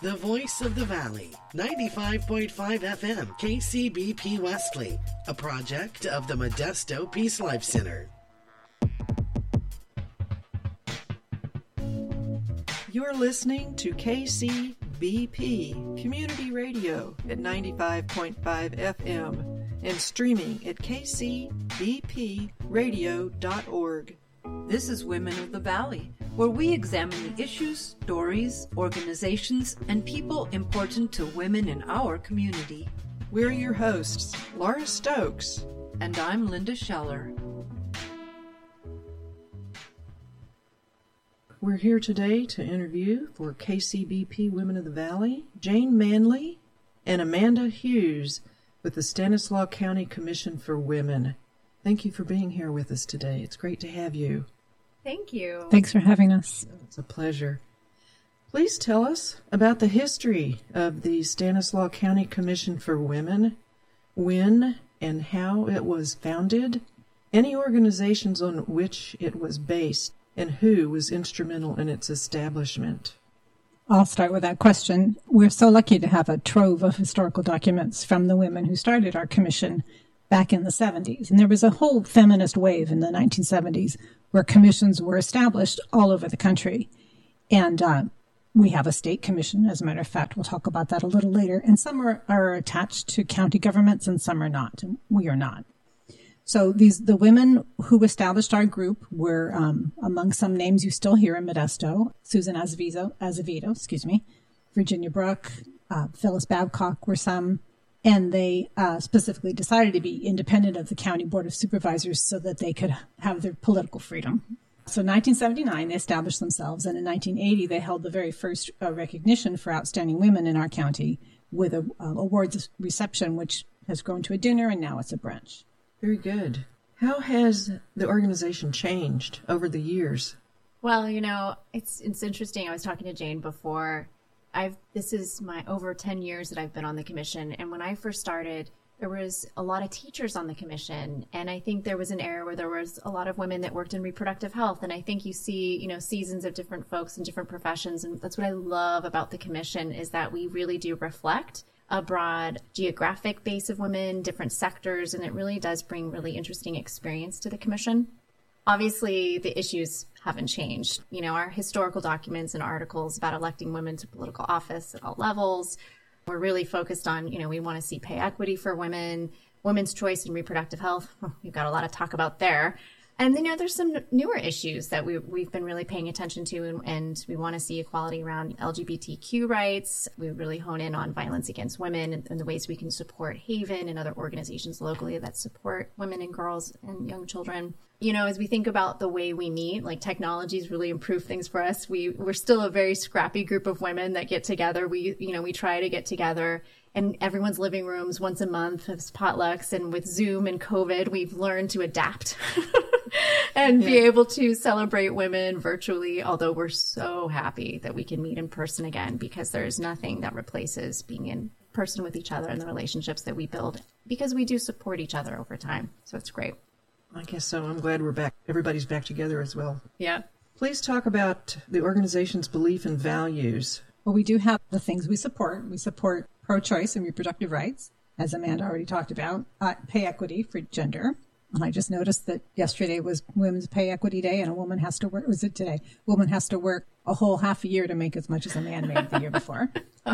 The voice of the valley, 95.5 FM, KCBP Wesley, a project of the Modesto Peace Life Center. You're listening to KCBP Community Radio at 95.5 FM and streaming at kcbpradio.org. This is Women of the Valley, where we examine the issues, stories, organizations, and people important to women in our community. We're your hosts, Laura Stokes. And I'm Linda Scheller. We're here today to interview for KCBP Women of the Valley, Jane Manley and Amanda Hughes with the Stanislaus County Commission for Women. Thank you for being here with us today. It's great to have you. Thank you. Thanks for having us. It's a pleasure. Please tell us about the history of the Stanislaus County Commission for Women, when and how it was founded, any organizations on which it was based, and who was instrumental in its establishment. I'll start with that question. We're so lucky to have a trove of historical documents from the women who started our commission back in the 70s. And there was a whole feminist wave in the 1970s where commissions were established all over the country. And we have a state commission, as a matter of fact. We'll talk about that a little later. And some are attached to county governments and some are not. And we are not. So the women who established our group were among some names you still hear in Modesto: Susan Azevedo, Virginia Brooke, Phyllis Babcock were some, and they specifically decided to be independent of the County Board of Supervisors so that they could have their political freedom. So in 1979, they established themselves, and in 1980, they held the very first recognition for outstanding women in our county with a awards reception, which has grown to a dinner, and now it's a brunch. Very good. How has the organization changed over the years? Well, it's interesting. I was talking to Jane before. This is my over 10 years that I've been on the commission. And when I first started, there was a lot of teachers on the commission. And I think there was an era where there was a lot of women that worked in reproductive health. And I think you see, seasons of different folks in different professions. And that's what I love about the commission, is that we really do reflect a broad geographic base of women, different sectors, and it really does bring really interesting experience to the commission. Obviously, the issues haven't changed. Our historical documents and articles about electing women to political office at all levels, we're really focused on, we want to see pay equity for women, women's choice in reproductive health. We've got a lot of talk about there. And there's some newer issues that we've been really paying attention to, and we want to see equality around LGBTQ rights. We really hone in on violence against women and the ways we can support Haven and other organizations locally that support women and girls and young children. As we think about the way we meet, like technology's really improved things for us. We're still a very scrappy group of women that get together. We try to get together in everyone's living rooms once a month as potlucks, and with Zoom and COVID, we've learned to adapt. And be able to celebrate women virtually, although we're so happy that we can meet in person again, because there's nothing that replaces being in person with each other and the relationships that we build, because we do support each other over time. So it's great. I guess so. I'm glad we're back. Everybody's back together as well. Yeah. Please talk about the organization's belief and values. Well, we do have the things we support. We support pro-choice and reproductive rights, as Amanda already talked about, pay equity for gender. And I just noticed that yesterday was Women's Pay Equity Day, and a woman has to work, was it today? Woman has to work a whole half a year to make as much as a man made the year before.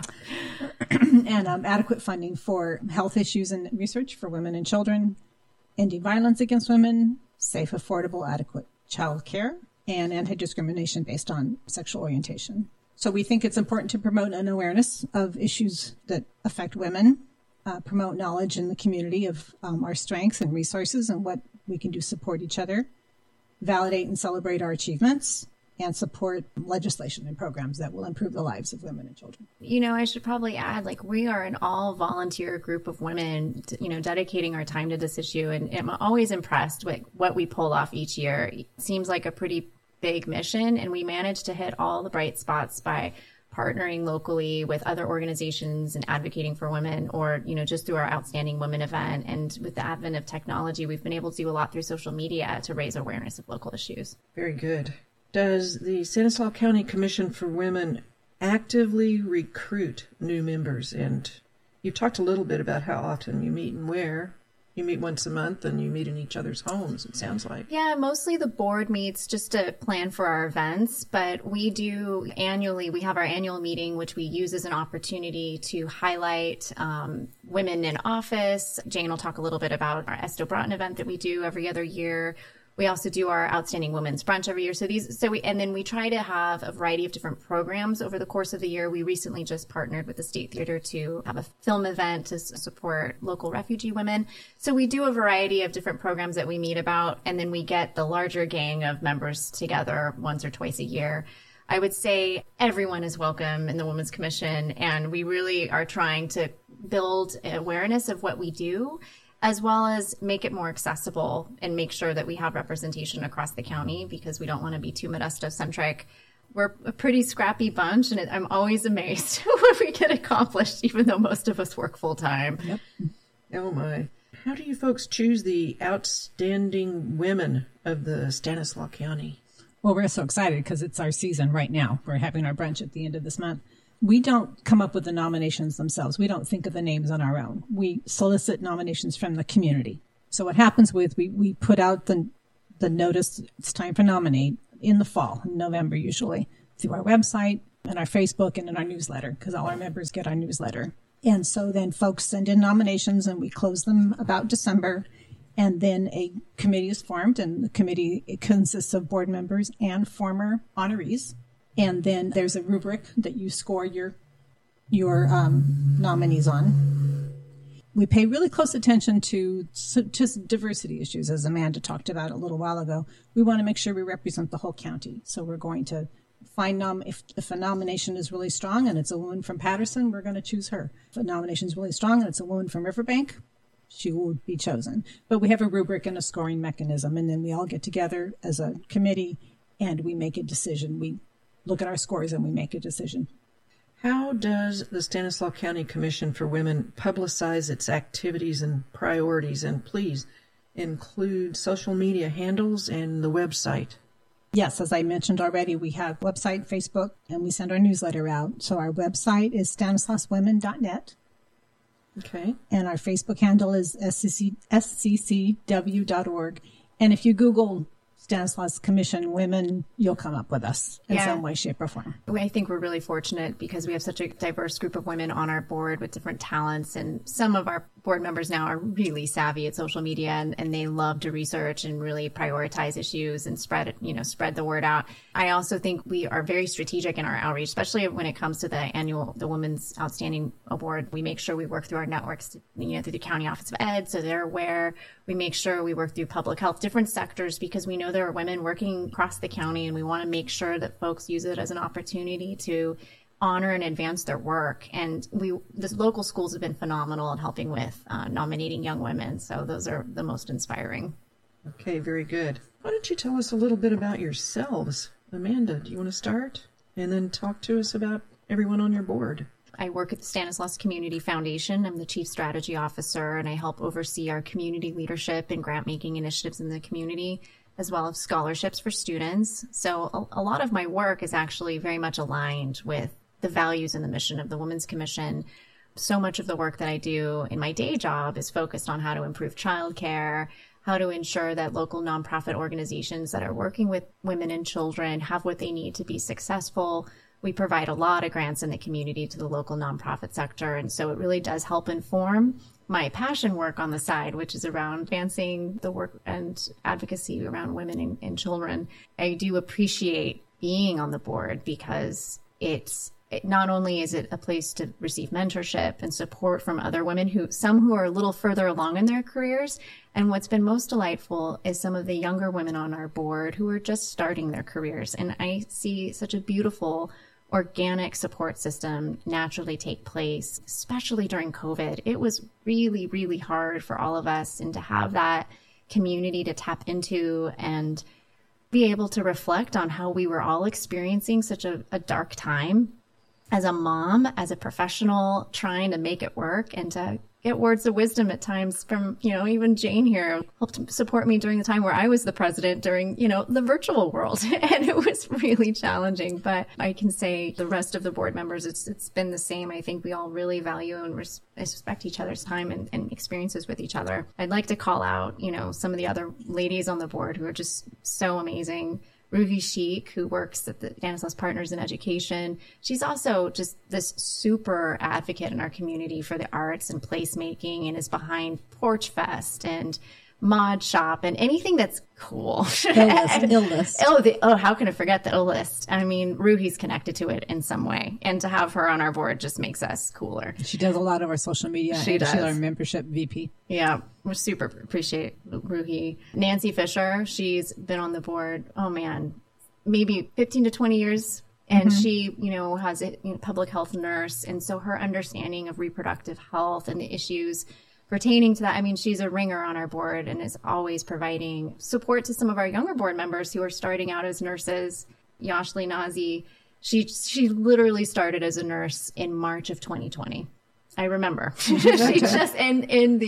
And adequate funding for health issues and research for women and children, ending violence against women, safe, affordable, adequate child care, and anti-discrimination based on sexual orientation. So we think it's important to promote an awareness of issues that affect women, promote knowledge in the community of our strengths and resources and what we can do to support each other, validate and celebrate our achievements, and support legislation and programs that will improve the lives of women and children. I should probably add, we are an all-volunteer group of women, dedicating our time to this issue. And I'm always impressed with what we pull off each year. It seems like a pretty big mission, and we manage to hit all the bright spots by partnering locally with other organizations and advocating for women, or, just through our Outstanding Women event. And with the advent of technology, we've been able to do a lot through social media to raise awareness of local issues. Very good. Does the Stanislaus County Commission for Women actively recruit new members? And you've talked a little bit about how often you meet and where. You meet once a month and you meet in each other's homes, it sounds like. Yeah, mostly the board meets just to plan for our events, but we do annually, we have our annual meeting, which we use as an opportunity to highlight women in office. Jane will talk a little bit about our Esto Broughton event that we do every other year. We also do our Outstanding Women's Brunch every year. And then we try to have a variety of different programs over the course of the year. We recently just partnered with the State Theater to have a film event to support local refugee women. So we do a variety of different programs that we meet about, and then we get the larger gang of members together once or twice a year. I would say everyone is welcome in the Women's Commission, and we really are trying to build awareness of what we do, as well as make it more accessible and make sure that we have representation across the county, because we don't want to be too Modesto-centric. We're a pretty scrappy bunch, and I'm always amazed what we get accomplished, even though most of us work full-time. Yep. Oh, my. How do you folks choose the outstanding women of the Stanislaus County? Well, we're so excited because it's our season right now. We're having our brunch at the end of this month. We don't come up with the nominations themselves. We don't think of the names on our own. We solicit nominations from the community. So what happens with, we put out the notice, it's time to nominate in the fall, in November usually, through our website and our Facebook and in our newsletter, because all our members get our newsletter. And so then folks send in nominations and we close them about December. And then a committee is formed, and the committee consists of board members and former honorees. And then there's a rubric that you score your nominees on. We pay really close attention to just diversity issues, as Amanda talked about a little while ago. We want to make sure we represent the whole county. So we're going to find if a nomination is really strong and it's a woman from Patterson, we're going to choose her. If a nomination is really strong and it's a woman from Riverbank, she will be chosen. But we have a rubric and a scoring mechanism, and then we all get together as a committee and we make a decision. We look at our scores and we make a decision. How does the Stanislaus County Commission for Women publicize its activities and priorities? And please include social media handles and the website. Yes, as I mentioned already, we have website, Facebook, and we send our newsletter out. So our website is stanislauswomen.net. Okay. And our Facebook handle is sccw.org. And if you Google Stanislaus Commission Women, you'll come up with us in some way, shape, or form. I think we're really fortunate because we have such a diverse group of women on our board with different talents, and some of our board members now are really savvy at social media, and they love to research and really prioritize issues and spread the word out. I also think we are very strategic in our outreach, especially when it comes to the Women's Outstanding Award. We make sure we work through our networks, through the County Office of Ed, so they're aware. We make sure we work through public health, different sectors, because we know there are women working across the county, and we want to make sure that folks use it as an opportunity to honor and advance their work. And the local schools have been phenomenal in helping with nominating young women. So those are the most inspiring. Okay, very good. Why don't you tell us a little bit about yourselves? Amanda, do you want to start? And then talk to us about everyone on your board. I work at the Stanislaus Community Foundation. I'm the Chief Strategy Officer, and I help oversee our community leadership and grant-making initiatives in the community, as well as scholarships for students. So a lot of my work is actually very much aligned with the values and the mission of the Women's Commission. So much of the work that I do in my day job is focused on how to improve childcare, how to ensure that local nonprofit organizations that are working with women and children have what they need to be successful. We provide a lot of grants in the community to the local nonprofit sector, and so it really does help inform my passion work on the side, which is around advancing the work and advocacy around women and children. I do appreciate being on the board because it not only is it a place to receive mentorship and support from other women, some who are a little further along in their careers. And what's been most delightful is some of the younger women on our board who are just starting their careers. And I see such a beautiful organic support system naturally take place, especially during COVID. It was really, really hard for all of us, and to have that community to tap into and be able to reflect on how we were all experiencing such a dark time as a mom, as a professional, trying to make it work, and to get words of wisdom at times from, even Jane here helped support me during the time where I was the president during, the virtual world. And it was really challenging. But I can say the rest of the board members, it's been the same. I think we all really value and respect each other's time and experiences with each other. I'd like to call out, some of the other ladies on the board who are just so amazing. Ruhi Sheikh, who works at the Stanislaus Partners in Education. She's also just this super advocate in our community for the arts and placemaking, and is behind Porch Fest and Mod Shop and anything that's cool. Illist. How can I forget the Illist? I mean, Ruhi's connected to it in some way, and to have her on our board just makes us cooler. She does a lot of our social media. She does. She's our membership VP. Yeah, we super appreciate Ruhi. Nancy Fisher, she's been on the board, maybe 15 to 20 years. And she, has a public health nurse. And so her understanding of reproductive health and the issues pertaining to that. I mean, she's a ringer on our board and is always providing support to some of our younger board members who are starting out as nurses. Yashli Nazi, she literally started as a nurse in March of 2020. I remember. She just in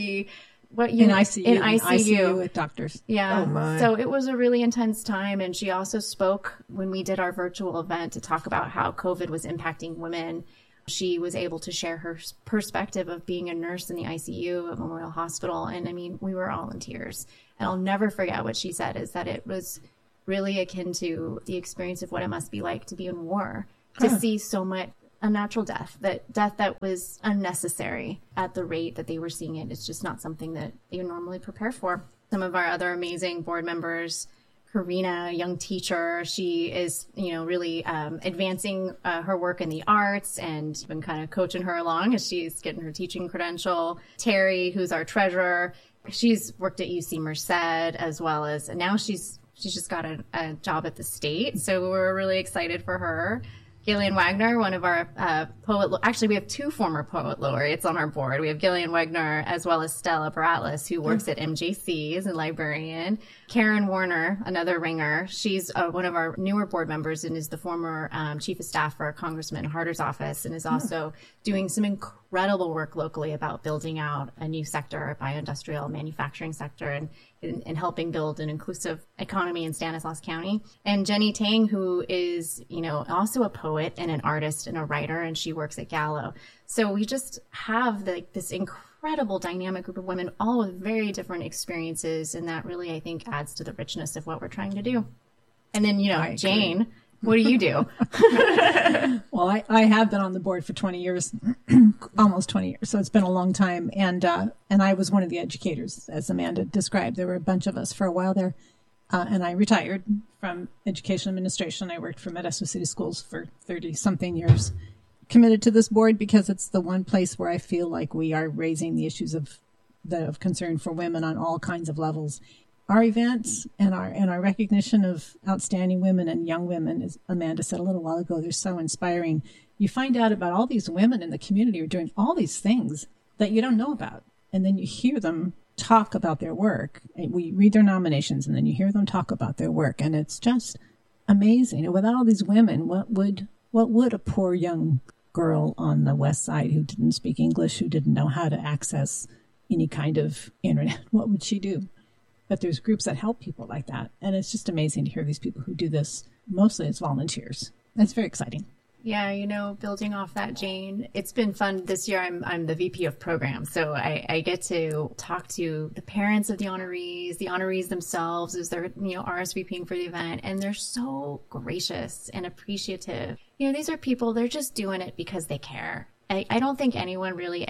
ICU with doctors. Yeah. Oh my. So it was a really intense time. And she also spoke when we did our virtual event to talk about how COVID was impacting women. She was able to share her perspective of being a nurse in the ICU at Memorial Hospital. And I mean, we were all in tears. And I'll never forget what she said, is that it was really akin to the experience of what it must be like to be in war, to see so much unnatural death that was unnecessary at the rate that they were seeing it. It's just not something that they would normally prepare for. Some of our other amazing board members, Karina, a young teacher, she is, really advancing her work in the arts, and been kind of coaching her along as she's getting her teaching credential. Terry, who's our treasurer, she's worked at UC Merced, as well as, and now she's just got a job at the state. So we're really excited for her. Gillian Wagner, one of our actually, we have two former poet laureates on our board. We have Gillian Wagner as well as Stella Baratlis, who works at MJC as a librarian. Karen Warner, another ringer. She's one of our newer board members and is the former chief of staff for Congressman Harder's office, and is also doing some incredible work locally about building out a new sector, a bioindustrial manufacturing sector, and helping build an inclusive economy in Stanislaus County. And Jenny Tang, who is, also a poet and an artist and a writer, and she works at Gallo. So we just have this incredible dynamic group of women, all with very different experiences. And that really, I think, adds to the richness of what we're trying to do. And then, Jane, what do you do? Well, I have been on the board for 20 years, almost 20 years. So it's been a long time. And I was one of the educators, as Amanda described. There were a bunch of us for a while there. And I retired from education administration. I worked for Modesto City Schools for 30-something years. Committed to this board because it's the one place where I feel like we are raising the issues of concern for women on all kinds of levels. Our events and our recognition of outstanding women and young women, as Amanda said a little while ago, they're so inspiring. You find out about all these women in the community who are doing all these things that you don't know about. And then you hear them talk about their work. We read their nominations, and then you hear them talk about their work. And it's just amazing. And without all these women, what would a poor young girl on the West Side who didn't speak English, who didn't know how to access any kind of internet, what would she do? But there's groups that help people like that. And it's just amazing to hear these people who do this. Mostly it's volunteers. That's very exciting. Yeah, building off that, Jane, it's been fun. This year I'm the VP of programs. So I get to talk to the parents of the honorees themselves as they're, RSVPing for the event. And they're so gracious and appreciative. These are people, they're just doing it because they care. I don't think anyone really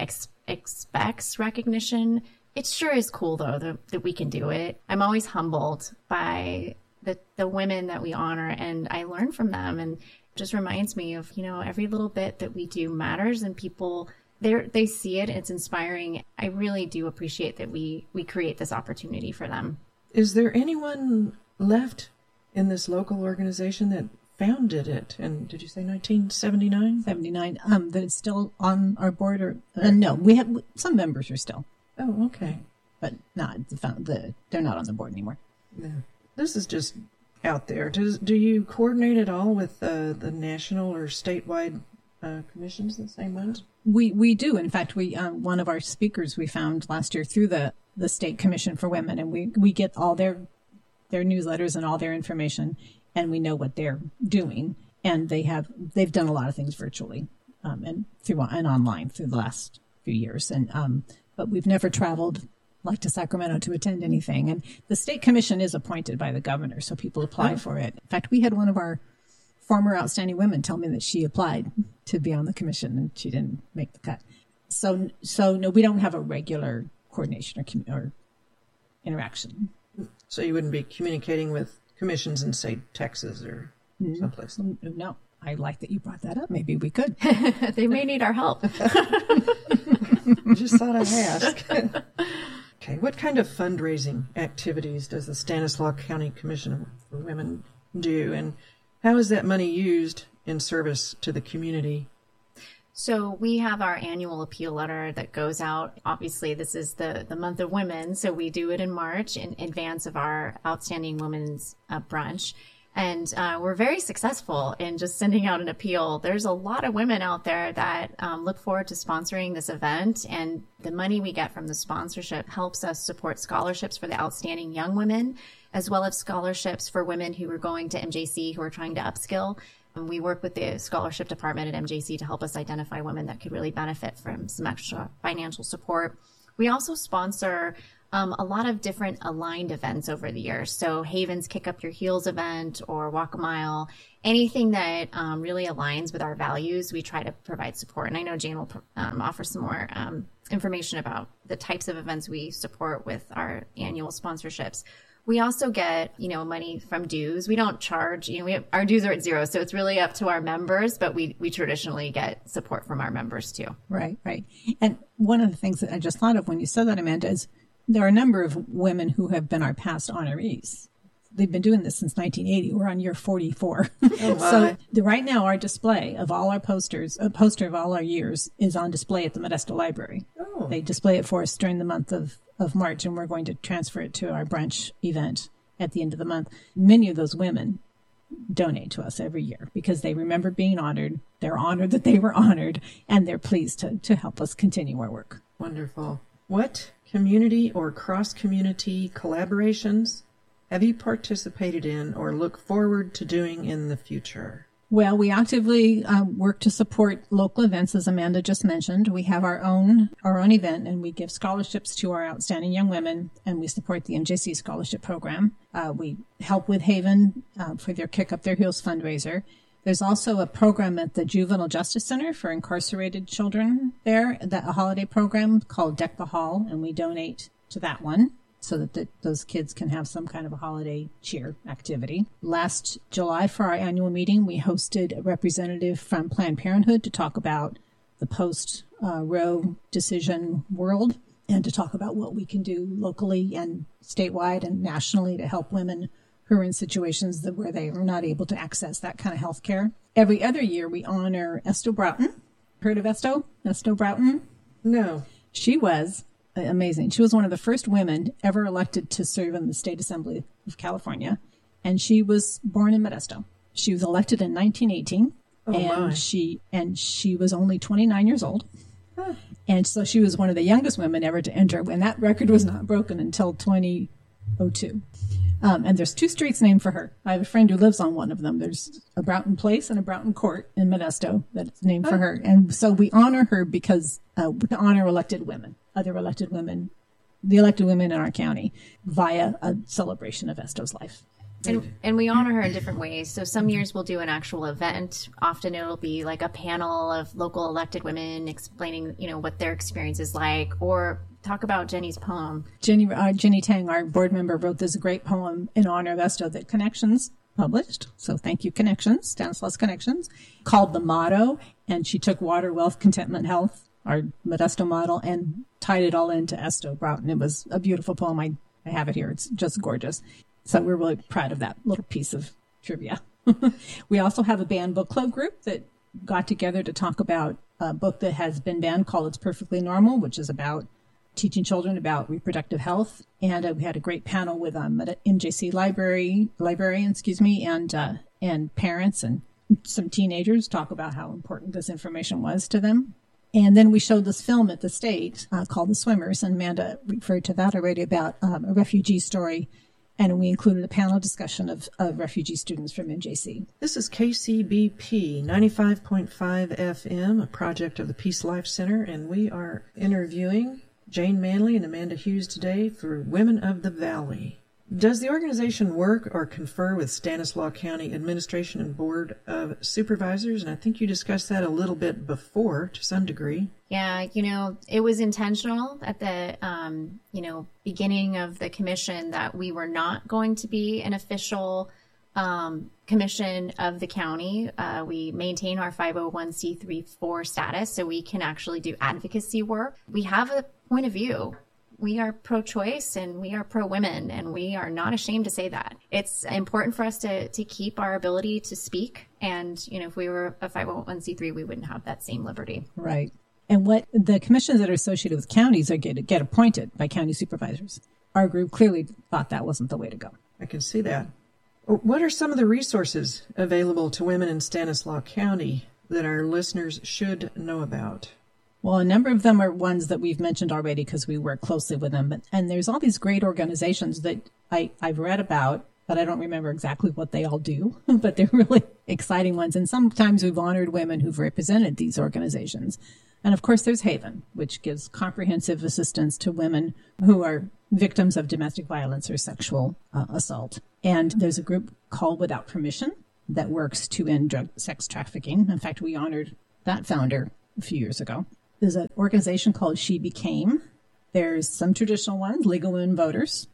expects recognition. It sure is cool, though, that we can do it. I'm always humbled by the women that we honor, and I learn from them. And just reminds me of, every little bit that we do matters, and people, they see it. It's inspiring. I really do appreciate that we create this opportunity for them. Is there anyone left in this local organization that founded it? And did you say 1979? 79. That it's still on our board, or no? We have some members are still. Oh, okay. But not they're not on the board anymore. Yeah. This is just out there. Do you coordinate at all with the national or statewide commissions, the same ones? We do. In fact, we one of our speakers we found last year through the State Commission for Women, and we get all their newsletters and all their information, and we know what they're doing. And they've done a lot of things virtually and online through the last few years. And but we've never traveled like to Sacramento to attend anything. And the State Commission is appointed by the governor, so people apply for it. In fact, we had one of our former outstanding women tell me that she applied to be on the commission and she didn't make the cut. So no, we don't have a regular coordination or interaction. So you wouldn't be communicating with commissions in, say, Texas or someplace? No. I like that you brought that up. Maybe we could. They may need our help. Just thought I'd ask. Okay, what kind of fundraising activities does the Stanislaus County Commission for Women do, and how is that money used in service to the community? So we have our annual appeal letter that goes out. Obviously, this is the month of women, so we do it in March in advance of our Outstanding Women's Brunch. And we're very successful in just sending out an appeal. There's a lot of women out there that look forward to sponsoring this event, and the money we get from the sponsorship helps us support scholarships for the outstanding young women, as well as scholarships for women who are going to MJC who are trying to upskill. And we work with the scholarship department at MJC to help us identify women that could really benefit from some extra financial support. We also sponsor a lot of different aligned events over the years. So Haven's Kick Up Your Heels event or Walk a Mile, anything that really aligns with our values, we try to provide support. And I know Jane will offer some more information about the types of events we support with our annual sponsorships. We also get, money from dues. We don't charge, our dues are at zero. So it's really up to our members, but we traditionally get support from our members too. Right. And one of the things that I just thought of when you said that, Amanda, is there are a number of women who have been our past honorees. They've been doing this since 1980. We're on year 44. So right now our display of all our posters, a poster of all our years, is on display at the Modesto Library. Oh. They display it for us during the month of March, and we're going to transfer it to our brunch event at the end of the month. Many of those women donate to us every year because they remember being honored. They're honored that they were honored, and they're pleased to help us continue our work. Wonderful. What community or cross-community collaborations have you participated in or look forward to doing in the future? Well, we actively work to support local events, as Amanda just mentioned. We have our own event, and we give scholarships to our outstanding young women, and we support the MJC Scholarship Program. We help with Haven for their Kick Up Their Heels fundraiser. There's also a program at the Juvenile Justice Center for incarcerated children there, a holiday program called Deck the Hall, and we donate to that one so that those kids can have some kind of a holiday cheer activity. Last July, for our annual meeting, we hosted a representative from Planned Parenthood to talk about the post-Roe decision world and to talk about what we can do locally and statewide and nationally to help women who are in situations where they are not able to access that kind of health care. Every other year, we honor Esto Broughton. Heard of Esto? Esto Broughton? No. She was amazing. She was one of the first women ever elected to serve in the State Assembly of California, and she was born in Modesto. She was elected in 1918, and she was only 29 years old. Huh. And so she was one of the youngest women ever to enter, and that record was not broken until 2002. And there's 2 streets named for her. I have a friend who lives on one of them. There's a Broughton Place and a Broughton Court in Modesto that's named for her. And so we honor her because we honor elected women, other elected women, the elected women in our county via a celebration of Esto's life. And we honor her in different ways. So some years we'll do an actual event. Often it'll be like a panel of local elected women explaining, what their experience is like, or talk about Jenny's poem. Jenny Tang, our board member, wrote this great poem in honor of Esto that Connections published. So thank you, Connections, Stanislaus Connections, called The Motto. And she took water, wealth, contentment, health, our Modesto model, and tied it all into Esto Broughton. It was a beautiful poem. I have it here. It's just gorgeous. So we're really proud of that little piece of trivia. We also have a banned book club group that got together to talk about a book that has been banned called It's Perfectly Normal, which is about teaching children about reproductive health. And we had a great panel with MJC librarian, and parents, and some teenagers talk about how important this information was to them. And then we showed this film at the state called The Swimmers, and Amanda referred to that already, about a refugee story. And we included a panel discussion of refugee students from MJC. This is KCBP 95.5 FM, a project of the Peace Life Center, and we are interviewing Jane Manley and Amanda Hughes today for Women of the Valley. Does the organization work or confer with Stanislaus County Administration and Board of Supervisors? And I think you discussed that a little bit before, to some degree. Yeah, it was intentional at the, beginning of the commission that we were not going to be an official commission of the county. We maintain our 501c3 status, so we can actually do advocacy work. We have a point of view. We are pro-choice and we are pro-women, and we are not ashamed to say that. It's important for us to keep our ability to speak. And, if we were a 501c3, we wouldn't have that same liberty. Right. And what the commissions that are associated with counties are get appointed by county supervisors. Our group clearly thought that wasn't the way to go. I can see that. What are some of the resources available to women in Stanislaus County that our listeners should know about? Well, a number of them are ones that we've mentioned already because we work closely with them. And there's all these great organizations that I've read about, but I don't remember exactly what they all do. But they're really exciting ones. And sometimes we've honored women who've represented these organizations. And of course, there's Haven, which gives comprehensive assistance to women who are victims of domestic violence or sexual assault. And there's a group called Without Permission that works to end sex trafficking. In fact, we honored that founder a few years ago. There's an organization called She Became. There's some traditional ones, League of Women Voters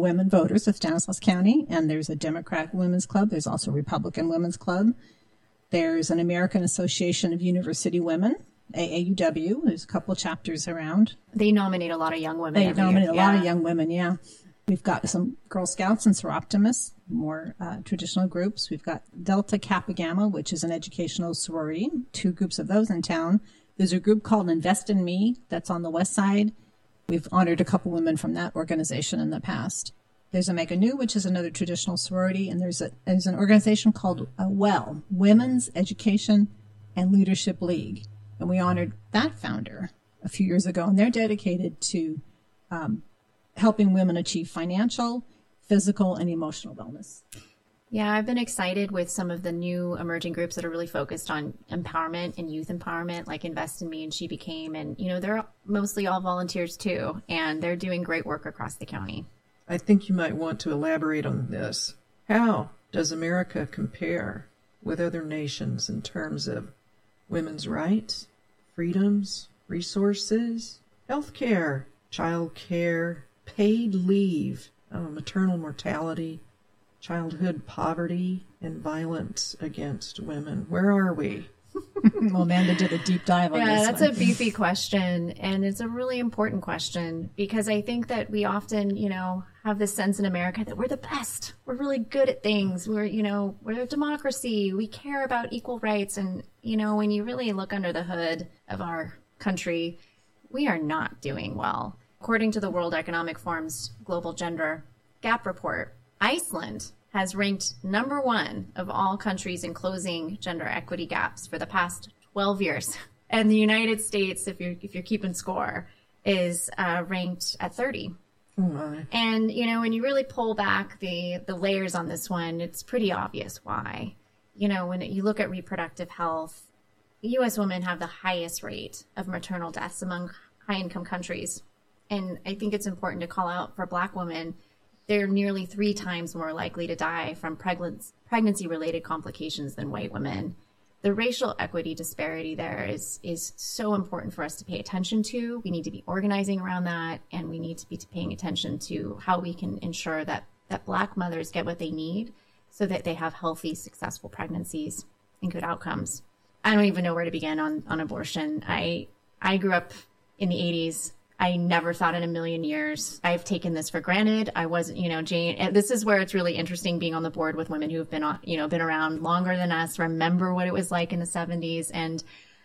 of Stanislaus County, and there's a Democrat Women's Club. There's also a Republican Women's Club. There's an American Association of University Women, AAUW. There's a couple of chapters around. They nominate a lot of young women. They nominate a lot of young women, yeah. We've got some Girl Scouts and Soroptimists, more traditional groups. We've got Delta Kappa Gamma, which is an educational sorority, 2 groups of those in town. There's a group called Invest in Me that's on the west side. We've honored a couple women from that organization in the past. There's Omega Nu, which is another traditional sorority, and there's an organization called WELL, Women's Education and Leadership League. And we honored that founder a few years ago, and they're dedicated to helping women achieve financial, physical, and emotional wellness. Yeah, I've been excited with some of the new emerging groups that are really focused on empowerment and youth empowerment, like Invest in Me and She Became. And, they're mostly all volunteers too, and they're doing great work across the county. I think you might want to elaborate on this. How does America compare with other nations in terms of women's rights, freedoms, resources, health care, child care, paid leave, maternal mortality, childhood poverty, and violence against women? Where are we? Well, Amanda did a deep dive on this one. Yeah, that's a beefy question, and it's a really important question because I think that we often, have this sense in America that we're the best. We're really good at things. We're a democracy. We care about equal rights, and when you really look under the hood of our country, we are not doing well. According to the World Economic Forum's Global Gender Gap Report, Iceland has ranked number 1 of all countries in closing gender equity gaps for the past 12 years. And the United States, if you're keeping score, is ranked at 30. Oh my. And, when you really pull back the layers on this one, it's pretty obvious why. When you look at reproductive health, U.S. women have the highest rate of maternal deaths among high-income countries. And I think it's important to call out for Black women, they're nearly 3 times more likely to die from pregnancy-related complications than white women. The racial equity disparity there is so important for us to pay attention to. We need to be organizing around that, and we need to be paying attention to how we can ensure that Black mothers get what they need so that they have healthy, successful pregnancies and good outcomes. I don't even know where to begin on abortion. I grew up in the 80s. I never thought in a million years. I've taken this for granted. I wasn't, Jane, and this is where it's really interesting being on the board with women who've been on, been around longer than us, remember what it was like in the 70s. And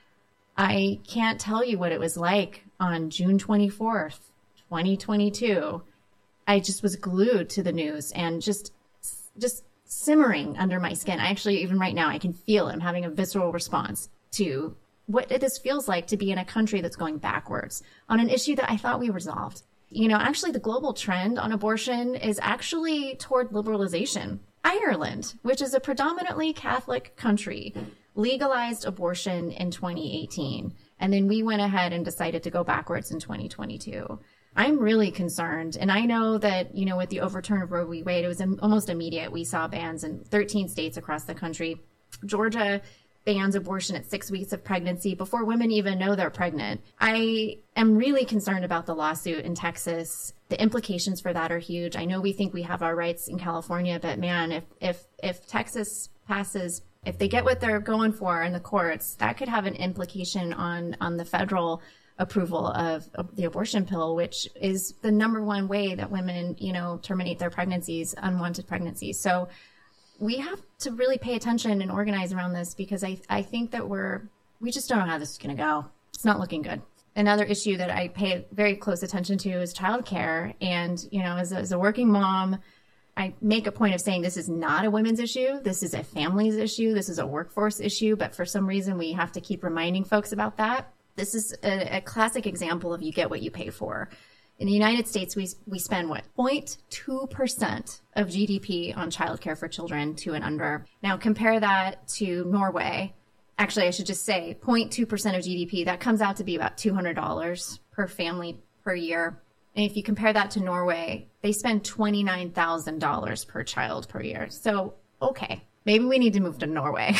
I can't tell you what it was like on June 24th, 2022. I just was glued to the news and just simmering under my skin. I actually, even right now, I can feel it. I'm having a visceral response to what this feels like to be in a country that's going backwards on an issue that I thought we resolved. You know, actually, the global trend on abortion is actually toward liberalization. Ireland, which is a predominantly Catholic country, legalized abortion in 2018. And then we went ahead and decided to go backwards in 2022. I'm really concerned. And I know that, you know, with the overturn of Roe v. Wade, it was almost immediate. We saw bans in 13 states across the country. Georgia bans abortion at 6 weeks of pregnancy before women even know they're pregnant. I am really concerned about the lawsuit in Texas. The implications for that are huge. I know we think we have our rights in California, but man, if Texas passes, if they get what they're going for in the courts, that could have an implication on the federal approval of the abortion pill, which is the number one way that women, you know, terminate their pregnancies, unwanted pregnancies. So we have to really pay attention and organize around this, because I think that we just don't know how this is going to go. It's not looking good. Another issue that I pay very close attention to is childcare. And, you know, as a working mom, I make a point of saying this is not a women's issue. This is a family's issue. This is a workforce issue. But for some reason, we have to keep reminding folks about that. This is a classic example of you get what you pay for. In the United States, we spend, 0.2% of GDP on childcare for children 2 and under. Now, compare that to Norway. Actually, I should just say 0.2% of GDP. That comes out to be about $200 per family per year. And if you compare that to Norway, they spend $29,000 per child per year. So, okay, maybe we need to move to Norway.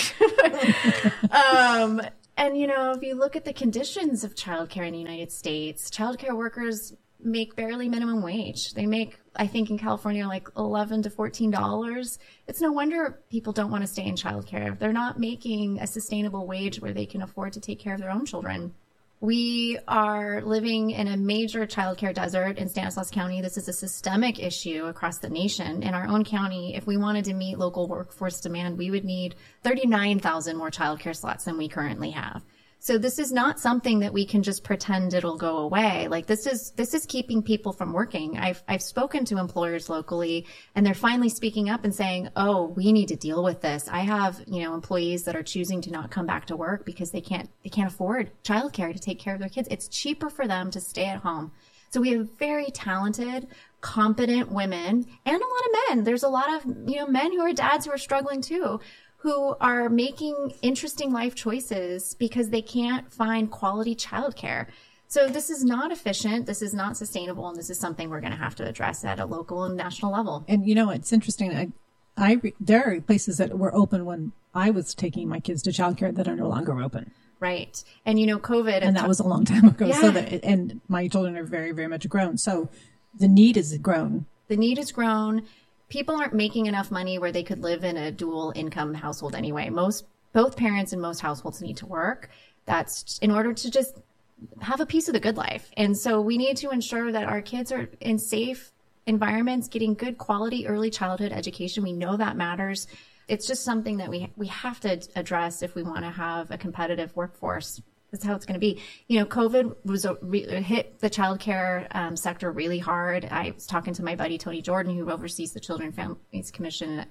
And, you know, if you look at the conditions of childcare in the United States, childcare workers make barely minimum wage. They make, I think in California, like $11 to $14. It's no wonder people don't want to stay in childcare. They're not making a sustainable wage where they can afford to take care of their own children. We are living in a major childcare desert in Stanislaus County. This is a systemic issue across the nation. In our own county, if we wanted to meet local workforce demand, we would need 39,000 more childcare slots than we currently have. So this is not something that we can just pretend it'll go away. Like this is keeping people from working. I've spoken to employers locally, and they're finally speaking up and saying, "Oh, we need to deal with this." I have, you know, employees that are choosing to not come back to work because they can't afford childcare to take care of their kids. It's cheaper for them to stay at home. So we have very talented, competent women and a lot of men. There's a lot of, you know, men who are dads who are struggling too, who are making interesting life choices because they can't find quality childcare. So this is not efficient, this is not sustainable, and this is something we're going to have to address at a local and national level. And you know, it's interesting. There are places that were open when I was taking my kids to childcare that are no longer open. Right. And you know, COVID. And that was a long time ago. Yeah. So and my children are very, very much grown. So the need is grown. The need is grown. People aren't making enough money where they could live in a dual income household anyway. Both parents in most households need to work. That's in order to just have a piece of the good life. And so we need to ensure that our kids are in safe environments, getting good quality early childhood education. We know that matters. It's just something that we have to address if we want to have a competitive workforce. That's how it's going to be. You know, COVID hit the childcare sector really hard. I was talking to my buddy, Tony Jordan, who oversees the Children Families Commission,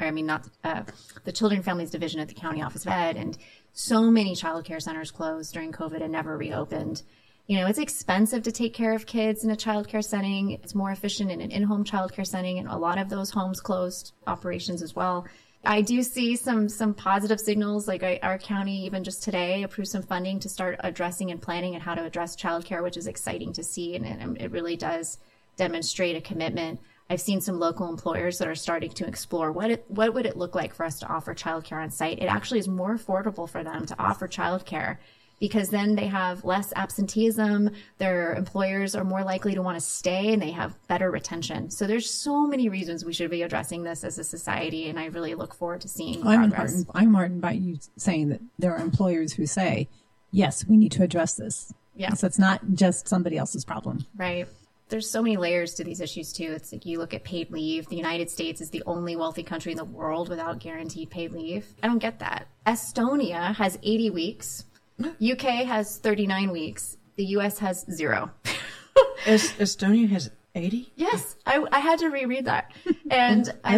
the Children Families Division at the County Office of Ed. And so many childcare centers closed during COVID and never reopened. You know, it's expensive to take care of kids in a childcare setting. It's more efficient in an in-home childcare setting. And a lot of those homes closed operations as well. I do see some positive signals, like our county, even just today, approved some funding to start addressing and planning and how to address childcare, which is exciting to see. And it really does demonstrate a commitment. I've seen some local employers that are starting to explore what would it look like for us to offer childcare on site. It actually is more affordable for them to offer childcare, because then they have less absenteeism. Their employers are more likely to want to stay, and they have better retention. So there's so many reasons we should be addressing this as a society, and I really look forward to seeing progress. I'm heartened by you saying that there are employers who say, yes, we need to address this. Yeah. So it's not just somebody else's problem. Right. There's so many layers to these issues too. It's like you look at paid leave. The United States is the only wealthy country in the world without guaranteed paid leave. I don't get that. Estonia has 80 weeks. UK has 39 weeks. The US has 0. Estonia has 80? Yes. I had to reread that. And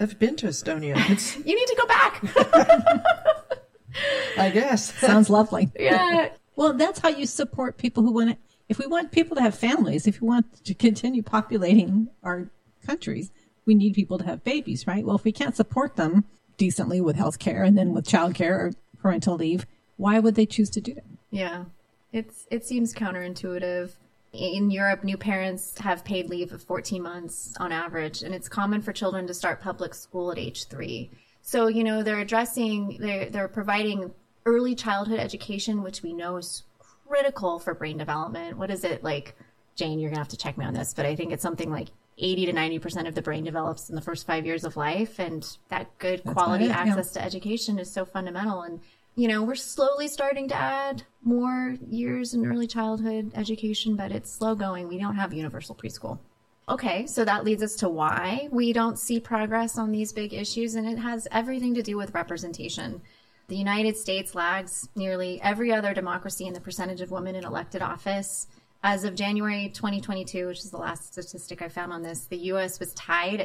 I've been to Estonia. It's, You need to go back. I guess. Sounds lovely. Yeah. Well, that's how you support people who want to. If we want people to have families, if we want to continue populating our countries, we need people to have babies, right? Well, if we can't support them decently with health care and then with child care or parental leave, why would they choose to do that? Yeah. It seems counterintuitive. In Europe, new parents have paid leave of 14 months on average, and it's common for children to start public school at age 3. So, they're providing early childhood education, which we know is critical for brain development. What is it like, Jane, you're gonna have to check me on this, but I think it's something like 80 to 90% of the brain develops in the first 5 years of life. And that good quality access to education is so fundamental. And, we're slowly starting to add more years in early childhood education, but it's slow going. We don't have universal preschool. Okay, so that leads us to why we don't see progress on these big issues, and it has everything to do with representation. The United States lags nearly every other democracy in the percentage of women in elected office. As of January 2022, which is the last statistic I found on this, the U.S. was tied at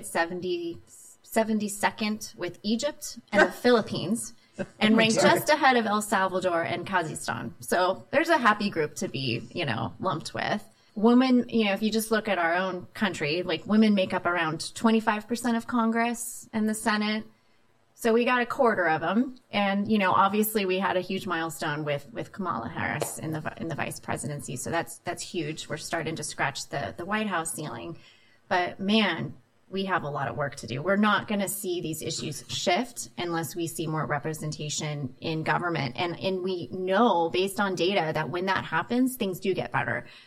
72nd with Egypt and the Philippines, and ranked just ahead of El Salvador and Kazakhstan. So there's a happy group to be, lumped with. Women, if you just look at our own country, like women make up around 25% of Congress and the Senate. So we got a quarter of them. And, obviously we had a huge milestone with Kamala Harris in the vice presidency. So that's huge. We're starting to scratch the White House ceiling. But man, we have a lot of work to do. We're not going to see these issues shift unless we see more representation in government. And we know based on data that when that happens, things do get better.